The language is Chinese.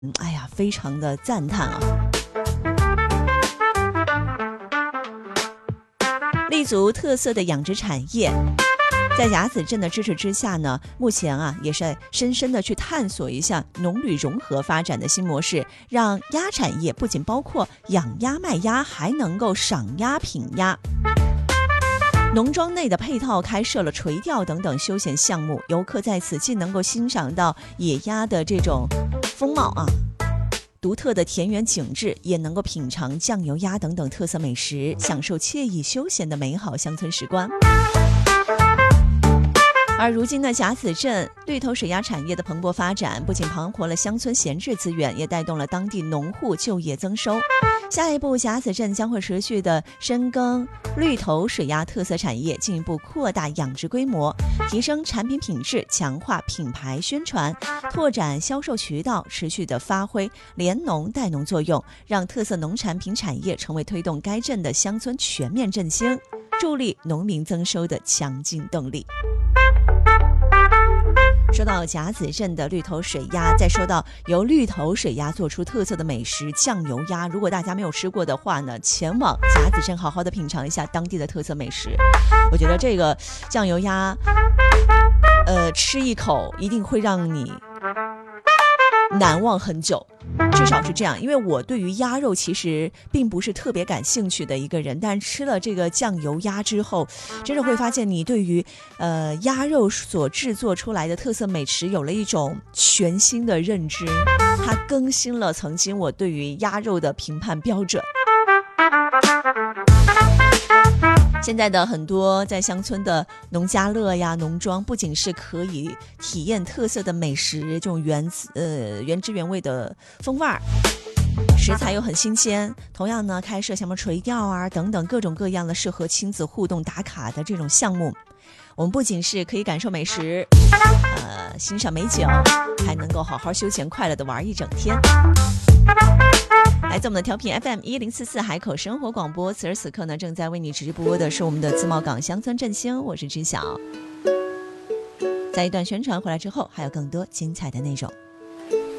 哎呀，非常的赞叹啊！立足特色的养殖产业，在甲子镇的支持之下呢，目前也是深深的去探索一下农旅融合发展的新模式，让鸭产业不仅包括养鸭卖鸭，还能够赏鸭品鸭。农庄内的配套开设了垂钓等等休闲项目，游客在此既能够欣赏到野鸭的这种风貌独特的田园景致，也能够品尝酱油鸭等等特色美食，享受惬意休闲的美好乡村时光。而如今的甲子镇绿头水鸭产业的蓬勃发展，不仅盘活了乡村闲置资源，也带动了当地农户就业增收。下一步，甲子镇将会持续的深耕绿头水鸭特色产业，进一步扩大养殖规模，提升产品品质，强化品牌宣传，拓展销售渠道，持续的发挥联农带农作用，让特色农产品产业成为推动该镇的乡村全面振兴，助力农民增收的强劲动力。说到甲子镇的绿头水鸭，再说到由绿头水鸭做出特色的美食酱油鸭，如果大家没有吃过的话呢，前往甲子镇好好的品尝一下当地的特色美食。我觉得这个酱油鸭吃一口一定会让你难忘很久，至少是这样。因为我对于鸭肉其实并不是特别感兴趣的一个人，但吃了这个酱油鸭之后，真的会发现你对于鸭肉所制作出来的特色美食有了一种全新的认知，它更新了曾经我对于鸭肉的评判标准。现在的很多在乡村的农家乐呀、农庄，不仅是可以体验特色的美食，这种原汁原味的风味儿，食材又很新鲜，同样呢，开设什么垂钓等等各种各样的适合亲子互动打卡的这种项目。我们不仅是可以感受美食，欣赏美景，还能够好好休闲快乐的玩一整天。来自我们的调频 FM1044 海口生活广播，此时此刻呢，正在为你直播的是我们的自贸港乡村振兴，我是知晓。在一段宣传回来之后，还有更多精彩的内容。